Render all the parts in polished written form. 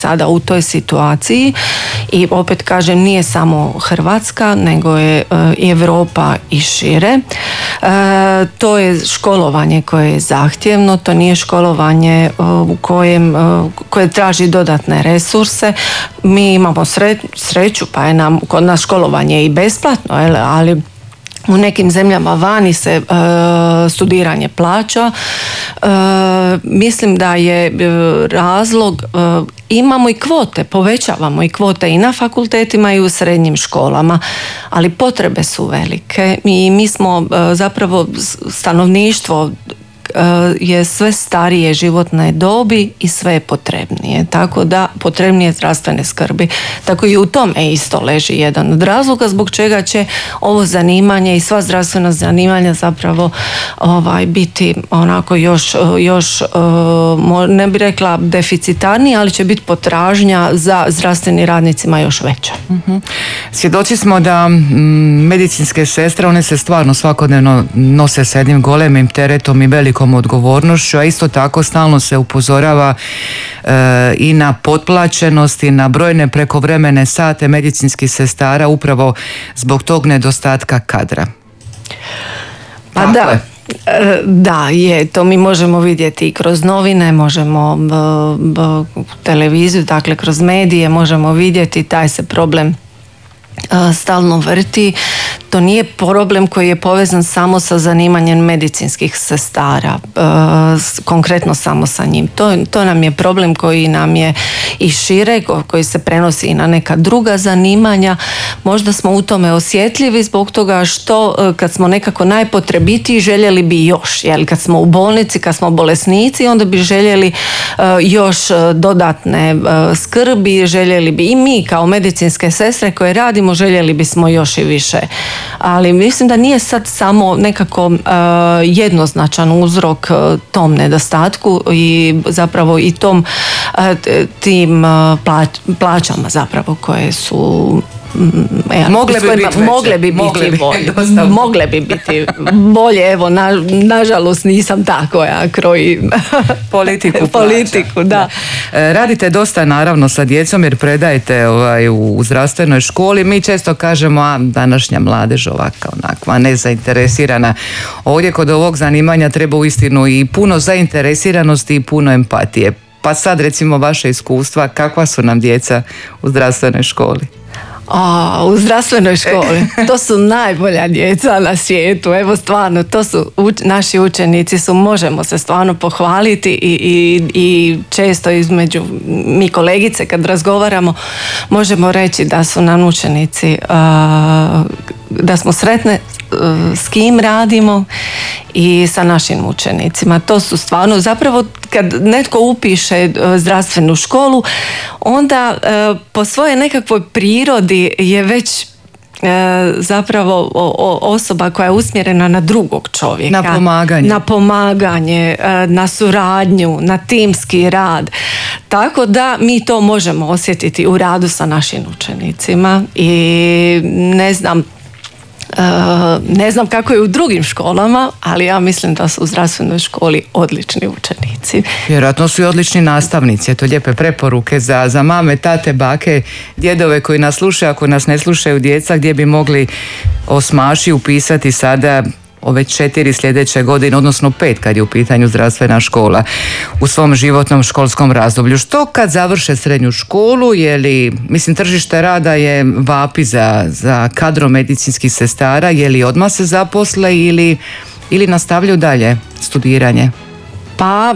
sada u toj situaciji i opet kažem nije samo Hrvatska nego je i Europa i šire. To je školovanje koje je zahtjevno, to nije školovanje koje traži dodatne resurse. Mi imamo sreću pa je kod nas školovanje i besplatno, ali u nekim zemljama vani se studiranje plaća. Mislim da je razlog, imamo i kvote, povećavamo i kvote i na fakultetima i u srednjim školama, ali potrebe su velike i mi smo zapravo stanovništvo je sve starije životne dobi i sve je potrebnije, tako da potrebnije zdravstvene skrbi. Tako i u tome isto leži jedan od razloga zbog čega će ovo zanimanje i sva zdravstvena zanimanja zapravo biti onako još ne bih rekla deficitarnija, ali će biti potražnja za zdravstvenim radnicima još veća. Svjedoci smo da medicinske sestre, one se stvarno svakodnevno nose s jednim golemim teretom i velikom odgovornošću, a isto tako stalno se upozorava i na potplaćenost i na brojne prekovremene sate medicinskih sestara upravo zbog tog nedostatka kadra. Pa da. Da, je, to mi možemo vidjeti i kroz novine, možemo televiziju, dakle kroz medije možemo vidjeti taj se problem stalno vrti. To nije problem koji je povezan samo sa zanimanjem medicinskih sestara, konkretno samo sa njim. To nam je problem koji nam je i šire, koji se prenosi i na neka druga zanimanja. Možda smo u tome osjetljivi zbog toga što kad smo nekako najpotrebitiji željeli bi još, jer kad smo u bolnici, kad smo bolesnici, onda bi željeli još dodatne skrbi, željeli bi i mi kao medicinske sestre koje radimo, željeli bismo još i više. Ali mislim da nije sad samo nekako jednoznačan uzrok tom nedostatku i zapravo i tim plaćama zapravo koje su mogle bi biti bolje. Evo, nažalost nisam ta koja kroji politiku. Da. Radite dosta naravno sa djecom jer predajete u zdravstvenoj školi. Mi često kažemo današnja mladež ovakva onakva nezainteresirana. Ovdje kod ovog zanimanja treba uistinu i puno zainteresiranosti i puno empatije. Pa sad recimo vaše iskustva, kakva su nam djeca u zdravstvenoj školi? U zdravstvenoj školi. To su najbolja djeca na svijetu. Evo stvarno, to su naši učenici možemo se stvarno pohvaliti i često između mi kolegice kad razgovaramo možemo reći da su nam učenici da smo sretne s kim radimo i sa našim učenicima. To su stvarno, zapravo kad netko upiše zdravstvenu školu, onda po svojoj nekakvoj prirodi je već zapravo osoba koja je usmjerena na drugog čovjeka. Na pomaganje, na suradnju, na timski rad. Tako da mi to možemo osjetiti u radu sa našim učenicima i ne znam kako je u drugim školama, ali ja mislim da su u zdravstvenoj školi odlični učenici. Vjerojatno su i odlični nastavnici. Eto lijepe preporuke za mame, tate, bake, djedove koji nas slušaju, ako nas ne slušaju djeca, gdje bi mogli osmaši upisati sada ove 4 sljedeće godine, odnosno 5 kad je u pitanju zdravstvena škola u svom životnom školskom razdoblju. Što kad završe srednju školu, mislim tržište rada je vapi za kadrom medicinskih sestara, je li odmah se zaposle ili nastavljaju dalje studiranje? Pa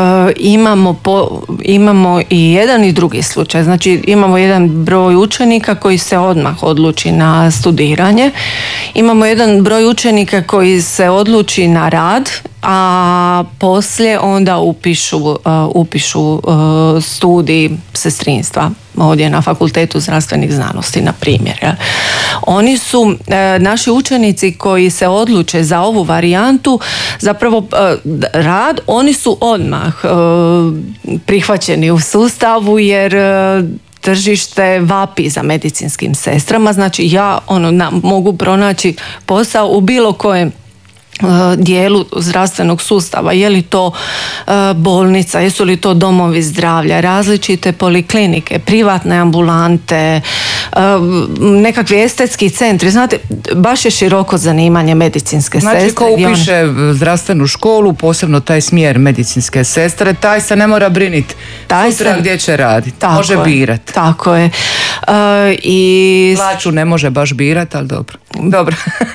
imamo i jedan i drugi slučaj. Znači imamo jedan broj učenika koji se odmah odluči na studiranje. Imamo jedan broj učenika koji se odluči na rad, a poslije onda upišu studij sestrinstva ovdje na Fakultetu zdravstvenih znanosti, na primjer. Oni su naši učenici koji se odluče za ovu varijantu, zapravo rad, oni su odmah prihvaćeni u sustavu jer tržište vapi za medicinskim sestrama. Znači ja mogu pronaći posao u bilo kojem dijelu zdravstvenog sustava, je li to bolnica, jesu li to domovi zdravlja, različite poliklinike, privatne ambulante, nekakvi estetski centri. Znate, baš je široko zanimanje medicinske sestre. Znači, ko upiše zdravstvenu školu, posebno taj smjer medicinske sestre, taj se ne mora briniti sutra gdje će raditi. Može birati. Tako je. Plaću ne može baš birati, ali dobro. Dobro.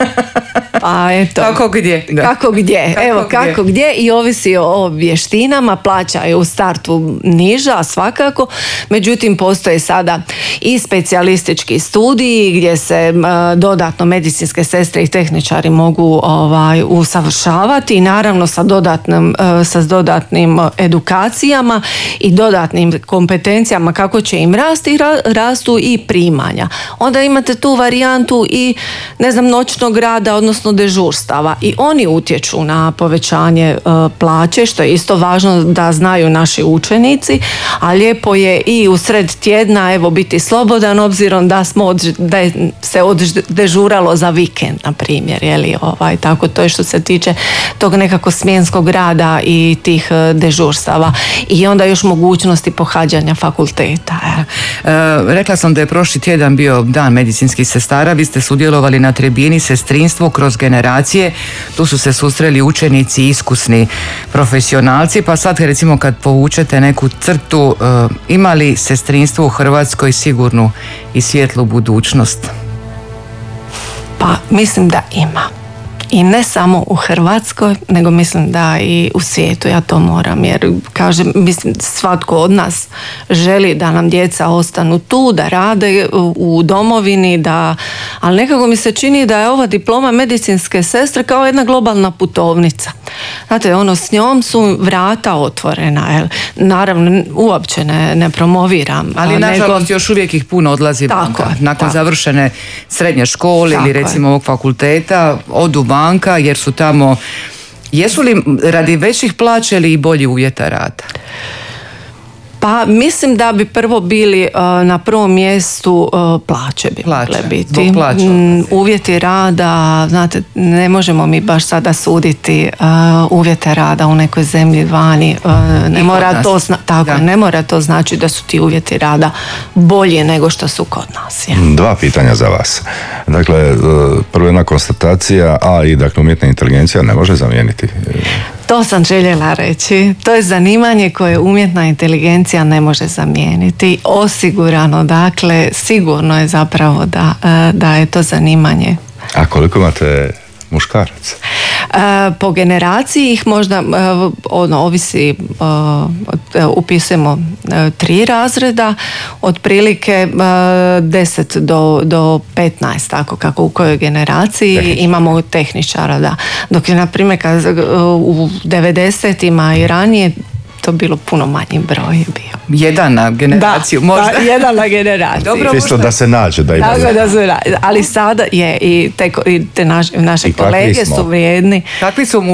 Pa eto. Kako gdje? Da. Kako gdje i ovisi o vještinama, plaća je u startu niža svakako, međutim postoje sada i specijalistički studiji gdje se dodatno medicinske sestre i tehničari mogu usavršavati i naravno sa dodatnim edukacijama i dodatnim kompetencijama kako će im rasti, rastu i primanja. Onda imate tu varijantu i noćnog rada, odnosno dežurstava, i oni utječu na povećanje plaće, što je isto važno da znaju naši učenici, a lijepo je i u sred tjedna biti slobodan, obzirom da se dežuralo za vikend, na primjer, tako, to je što se tiče tog nekako smjenskog rada i tih dežurstava, i onda još mogućnosti pohađanja fakulteta. Rekla sam da je prošli tjedan bio dan medicinskih sestara, vi ste sudjelovali na tribini Sestrinstvo kroz generacije, tu su se susreli učenici, iskusni profesionalci, pa sad recimo kad povučete neku crtu, ima li sestrinstvo u Hrvatskoj sigurnu i svjetlu budućnost? Pa mislim da ima. I ne samo u Hrvatskoj, nego mislim da i u svijetu, ja to moram, jer kažem, mislim, svatko od nas želi da nam djeca ostanu tu, da rade u domovini, ali nekako mi se čini da je ova diploma medicinske sestre kao jedna globalna putovnica. Znate, s njom su vrata otvorena, naravno uopće ne promoviram. Ali nažalost još uvijek ih puno odlazi vanka. Nakon završene srednje škole ili recimo ovog fakulteta, odu vanka jer su tamo, jesu li radi većih plaća ili i bolji uvjeta rada? Pa mislim da bi prvo bili na prvom mjestu plaće bi mogle biti. Uvjeti rada, znate, ne možemo mi baš sada suditi uvjete rada u nekoj zemlji vani. Ne mora to znači da su ti uvjeti rada bolji nego što su kod nas. Je. Dva pitanja za vas. Dakle, prvo jedna konstatacija, AI, dakle umjetna inteligencija ne može zamijeniti. To sam željela reći. To je zanimanje koje umjetna inteligencija ne može zamijeniti. Osigurano, dakle, sigurno je zapravo da je to zanimanje. A koliko imate muškaraca? Po generaciji ih možda ovisi, upisujemo 3 razreda, otprilike 10 do 15, tako kako u kojoj generaciji imamo tehničara, da. Dok je, na primjer, u 90-ima i ranije to bilo puno manji broj je bio. Jedan na generaciju, možda? Da, jedan na generaciju. Dobro, čisto da se nađe. Ali sada je i te naše kolege su vrijedni. Kakvi su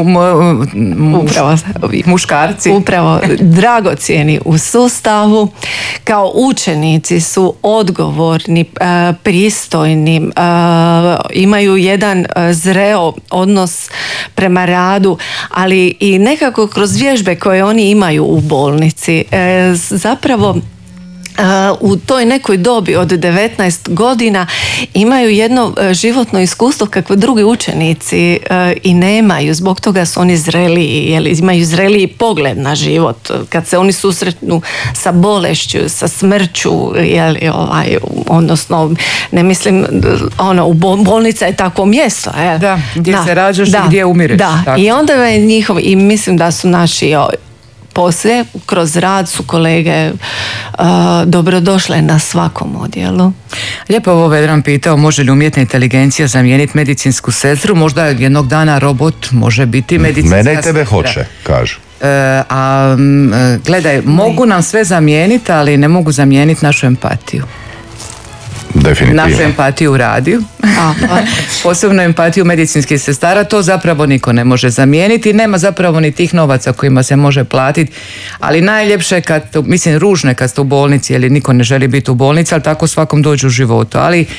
muškarci? Upravo dragocjeni u sustavu. Kao učenici su odgovorni, pristojni, imaju jedan zreo odnos prema radu, ali i nekako kroz vježbe koje oni imaju u bolnici. Zapravo u toj nekoj dobi od 19 godina imaju jedno životno iskustvo kakve drugi učenici i nemaju. Zbog toga su oni zreliji, imaju zreliji pogled na život. Kad se oni susretnu sa bolešću, sa smrću, odnosno, ne mislim, bolnica je takvo mjesto. Da, gdje se rađaš i gdje umireš. Da, tako. I onda je i mislim da su naši poslije, kroz rad su kolege dobrodošle na svakom odjelu. Lijepo ovo Vedran pitao, može li umjetna inteligencija zamijeniti medicinsku sestru? Možda jednog dana robot može biti medicinska sestra. Mene i tebe hoće, kažu. Gledaj, mogu nam sve zamijeniti, ali ne mogu zamijeniti našu empatiju. Definitivno. Našu empatiju u radiju, posebno empatiju medicinskih sestara, to zapravo niko ne može zamijeniti, nema zapravo ni tih novaca kojima se može platiti, ali najljepše je ružno je kad ste u bolnici, jer niko ne želi biti u bolnici, ali tako svakom dođe u životu, ali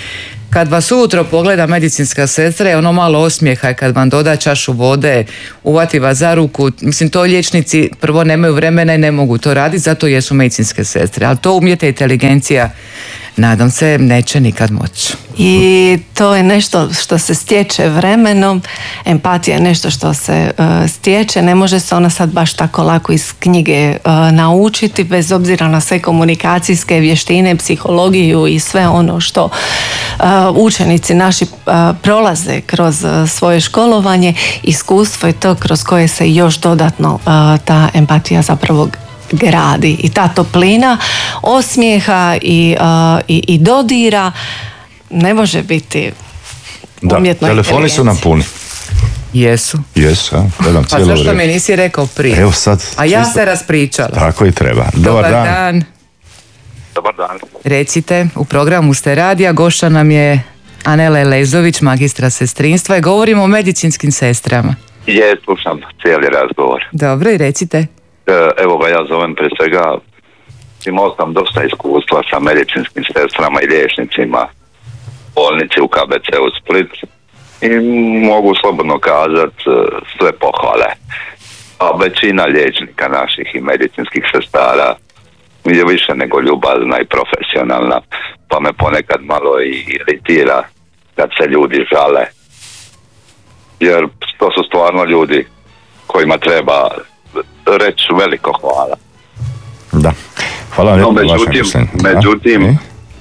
Kad vas ujutro pogleda medicinska sestra, je ono malo osmijeha, kad vam doda čašu vode, uvati vas za ruku. Mislim, to liječnici prvo nemaju vremena i ne mogu to raditi, zato jesu medicinske sestre. Ali to umjetna inteligencija, nadam se, neće nikad moći. I to je nešto što se stječe vremenom, empatija je nešto što se stječe, ne može se ona sad baš tako lako iz knjige naučiti, bez obzira na sve komunikacijske vještine, psihologiju i sve ono što učenici naši prolaze kroz svoje školovanje. Iskustvo je to kroz koje se još dodatno ta empatija zapravo gradi i ta toplina osmijeha i dodira ne može biti umjetno. Da, telefoni su nam puni. Jesu. Jesu, gledam cijelo vrijeme. Pa zašto vrijeme. mi nisi rekao prije? Evo sad. A ja se raspričala. Tako i treba. Dobar dan. Dobar dan. Recite, u programu ste radija, gošća nam je Anela Elezović, magistra sestrinstva i govorimo o medicinskim sestrama. Slušam cijeli razgovor. Dobro, i recite. Evo ga, ja zovem pre svega, imao sam dosta iskustva sa medicinskim sestrama i liječnicima u bolnici u KBC-u Split i mogu slobodno kazati sve pohvale. A većina liječnika naših i medicinskih sestara je više nego ljubazna i profesionalna, pa me ponekad malo i iritira kad se ljudi žale. Jer to su stvarno ljudi kojima treba reći veliko hvala. Da. Hvala vam lijepo na vašem mišljenju. Međutim,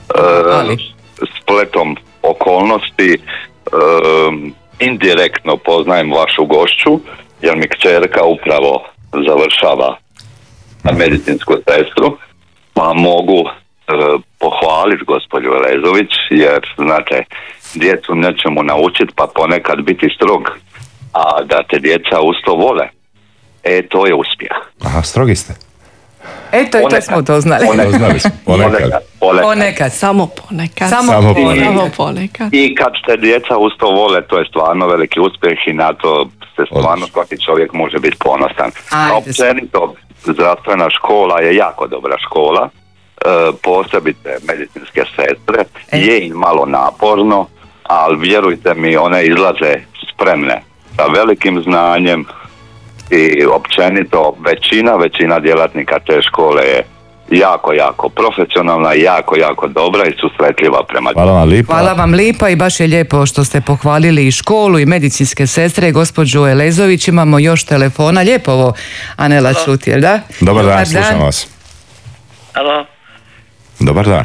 spletom okolnosti indirektno poznajem vašu gošću, jer mi kćerka upravo završava na medicinsku sestru, pa mogu pohvaliti gospođu Elezović, jer znate, djecu nećemo naučiti, pa ponekad biti strog, a da te djeca usto vole. To je uspjeh. Aha, strogi ste. Eto, i to smo doznali. Ponekad. Samo ponekad. Samo ponekad. I kad te djeca usto vole, to je stvarno veliki uspjeh i na to se stvarno svaki čovjek može biti ponosan. Općenito, zdravstvena škola je jako dobra škola, posebice medicinske sestre, je i malo naporno, ali vjerujte mi, one izlaze spremne sa velikim znanjem i općenito većina djelatnika te škole je jako profesionalna, jako dobra i susretljiva prema Hvala vam lijepa. Hvala vam lijepa i baš je lijepo što ste pohvalili i školu i medicinske sestre. Gospođu Elezović, imamo još telefona. Lijepo ovo, Anela, čuti, jel da? Dobar dan, slušam vas. Alo. Dobar dan.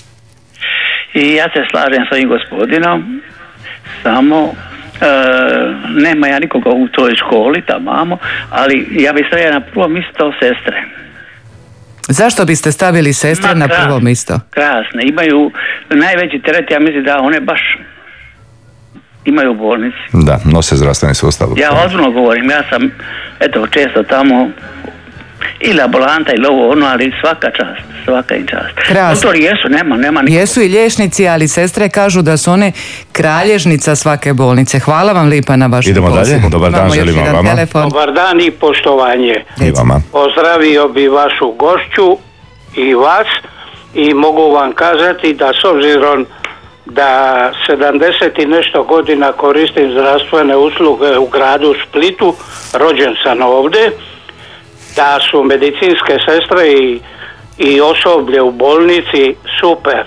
I ja se slažem s ovim gospodinom, samo nema ja nikoga u toj školi, tamo, ali ja bih stavio na prvo mjesto sestre. Zašto biste stavili sestre na prvo mjesto? Krasne, imaju najveći teret, ja mislim da one baš imaju u bolnici. Da, nose zdravstveni sustav. Ja ozbiljno govorim, ja sam često tamo ili ambulanta ili ovo ono, ali svaka im čast. Doktori jesu, nema nikoga. Jesu i liječnici, ali sestre kažu da su one kralježnica svake bolnice. Hvala vam lijepa na vašem pozivu. Idemo dalje, dobar dan, želimo vama. Dobar dan i poštovanje. I vama. Pozdravio bi vašu gošću i vas i mogu vam kazati da s obzirom da 70 i nešto godina koristim zdravstvene usluge u gradu Splitu, rođen sam ovdje, da su medicinske sestre i osoblje u bolnici super.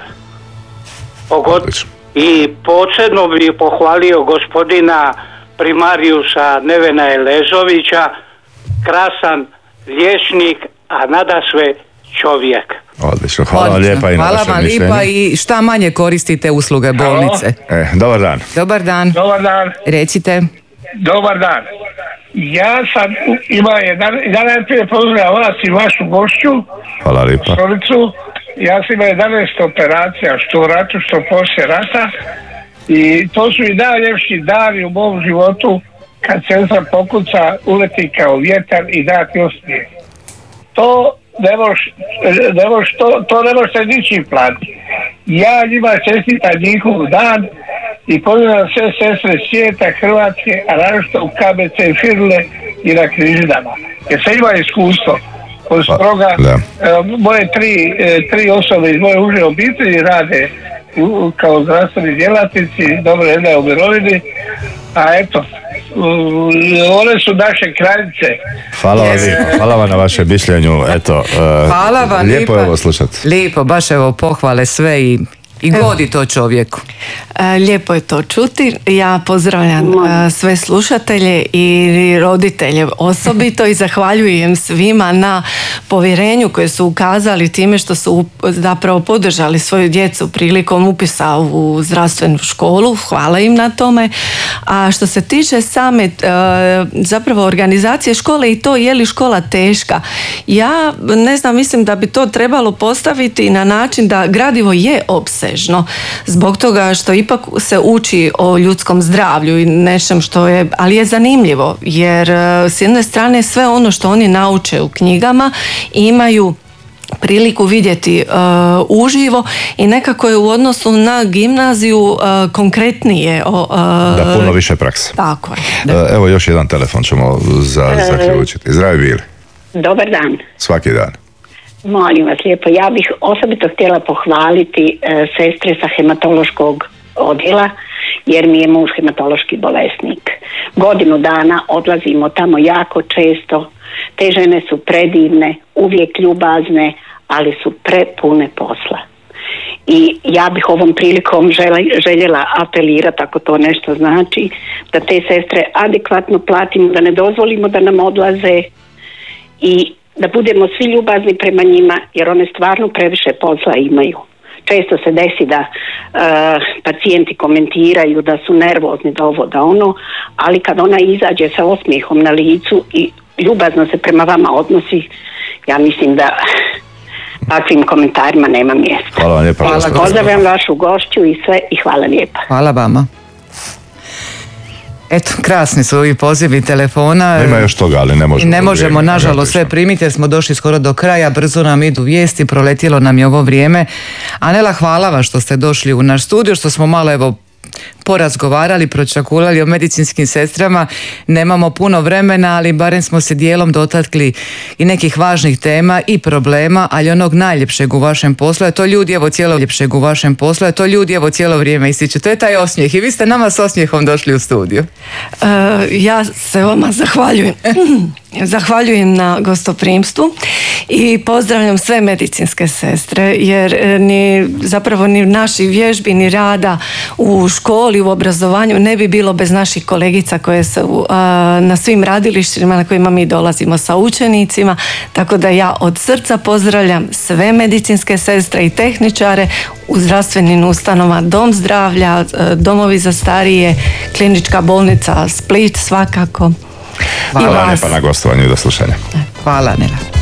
I posebno bih pohvalio gospodina primarijusa Nevena Elezovića, krasan liječnik, a nadasve čovjek. Odlično, hvala vam lijepa i na vašem mišljenju. Hvala vam lijepa i šta manje koristite usluge bolnice. Dobar dan. Dobar dan. Dobar dan. Recite. Dobar dan. Ja sam imao ja najprije pozdravljam vas i vašu gošću. Hvala lijepa. Stolicu. Ja sam imao 11 operacija, što u ratu, što poslije rata. I to su i najljepši dani u mom životu kad sestra pokuca, uleti kao vjetar i da ti osmijeh. To ne možete ničim platiti. Ja njima čestitam njihov dan i pozdravljam sve sestre svijeta, Hrvatske, a naročito u KBC Firule i na Križinama. Jer sam imao iskustvo. Od toga moje tri osobe iz moje uže obitelji rade kao zdravstveni djelatnici, dobro jedna je u mirovini, a eto, one su naše kraljice. Hvala vam lijepo, hvala vam na vašem mišljenju, eto, hvala vam, lijepo je ovo slušati. Lijepo, baš evo pohvale sve i godi to čovjeku. Lijepo je to čuti. Ja pozdravljam sve slušatelje i roditelje osobito i zahvaljujem svima na povjerenju koje su ukazali time što su zapravo podržali svoju djecu prilikom upisa u zdravstvenu školu. Hvala im na tome. A što se tiče same zapravo organizacije škole i to je li škola teška, ja ne znam, mislim da bi to trebalo postaviti na način da gradivo je opsežno zbog toga što ipak se uči o ljudskom zdravlju i nečem što je, ali je zanimljivo jer s jedne strane sve ono što oni nauče u knjigama imaju priliku vidjeti uživo i nekako je u odnosu na gimnaziju konkretnije. Da, puno više prakse. Tako je. Evo još jedan telefon ćemo zaključiti. Zdravi bili. Dobar dan. Svaki dan. Molim vas lijepo, ja bih osobito htjela pohvaliti sestre sa hematološkog odjela jer mi je muž hematološki bolesnik. Godinu dana odlazimo tamo jako često, te žene su predivne, uvijek ljubazne, ali su prepune posla. I ja bih ovom prilikom željela apelirati, ako to nešto znači, da te sestre adekvatno platimo, da ne dozvolimo da nam odlaze i da budemo svi ljubazni prema njima jer one stvarno previše posla imaju. Često se desi da pacijenti komentiraju da su nervozni, da ovo, da ono, ali kad ona izađe sa osmijehom na licu i ljubazno se prema vama odnosi, ja mislim da takvim komentarima nema mjesta. Hvala vam lijepa. Pozdravljam vašu gošću i sve i hvala lijepa. Hvala vama. Eto, krasni su ovi pozivi telefona. Ima još toga, ali ne možemo. Nažalost, sve primiti jer smo došli skoro do kraja, brzo nam idu vijesti, proletjelo nam je ovo vrijeme. Anela, hvala vam što ste došli u naš studio, što smo malo evo porazgovarali, pročakulali o medicinskim sestrama. Nemamo puno vremena, ali barem smo se dijelom dotakli i nekih važnih tema i problema, ali onog najljepšeg u vašem poslu, a to ljudi evo cijelo ljepšeg u vašem poslu, a to ljudi evo cijelo vrijeme ističu. To je taj osmijeh i vi ste nama s osmijehom došli u studiju. Ja se vama zahvaljujem. Zahvaljujem na gostoprimstvu i pozdravljam sve medicinske sestre jer ni naših vježbi ni rada u školi, u obrazovanju ne bi bilo bez naših kolegica koje su na svim radilištima na kojima mi dolazimo sa učenicima, tako da ja od srca pozdravljam sve medicinske sestre i tehničare u zdravstvenim ustanovama, dom zdravlja, domovi za starije, klinička bolnica Split svakako. Hvala lijepa na gostovanju i do slušanja. Hvala, Nela.